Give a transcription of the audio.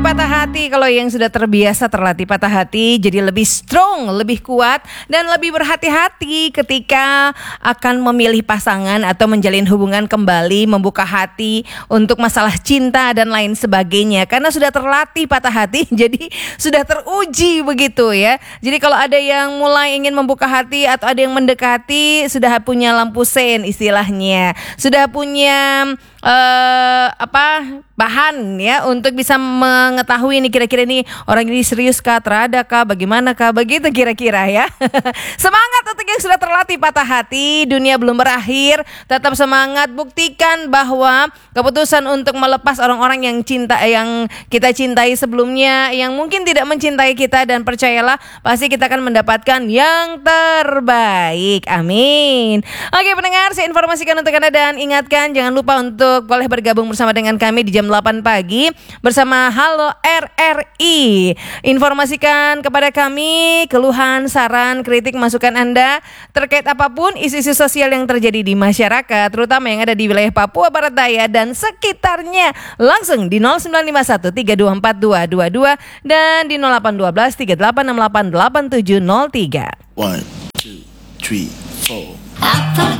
patah hati. Kalau yang sudah terbiasa terlatih patah hati, jadi lebih strong, lebih kuat, dan lebih berhati-hati ketika akan memilih pasangan atau menjalin hubungan kembali, membuka hati untuk masalah cinta dan lain sebagainya. Karena sudah terlatih patah hati, jadi sudah teruji begitu ya. Jadi kalau ada yang mulai ingin membuka hati atau ada yang mendekati, sudah punya lampu sen istilahnya, sudah punya bahan ya untuk bisa mengetahui nih kira-kira nih orang ini serius kah, terada kah, bagaimana kah, begitu kira-kira ya. Semangat untuk yang sudah terlatih patah hati, dunia belum berakhir, tetap semangat, buktikan bahwa keputusan untuk melepas orang-orang yang kita cintai sebelumnya, yang mungkin tidak mencintai kita, dan percayalah pasti kita akan mendapatkan yang terbaik. Amin. Oke pendengar, saya informasikan untuk Anda dan ingatkan jangan lupa untuk boleh bergabung bersama dengan kami di jam 8 pagi bersama Halo RRI. Informasikan kepada kami keluhan, saran, kritik, masukan Anda terkait apapun isu-isu sosial yang terjadi di masyarakat, terutama yang ada di wilayah Papua Barat Daya dan sekitarnya, langsung di 0951 324222 dan di 0812 3868 8703. 1, 2, 3, 4. Apa